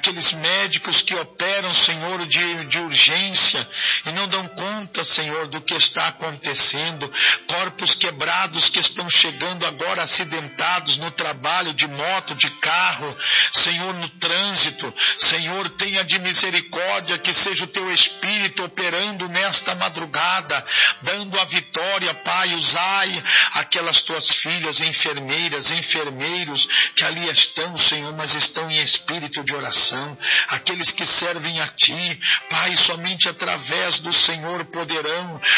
aqueles médicos que operam, Senhor, de urgência e não dão conta, Senhor, do que está acontecendo, corpos quebrados que estão chegando agora acidentados no trabalho, de moto, de carro, Senhor, no trânsito. Senhor, tenha de misericórdia, que seja o teu Espírito operando nesta madrugada, dando a vitória, Pai. Usai aquelas tuas filhas, enfermeiras, enfermeiros, que ali estão, Senhor, mas estão em espírito de oração, aqueles que servem a Ti, Pai, somente através do Senhor poderão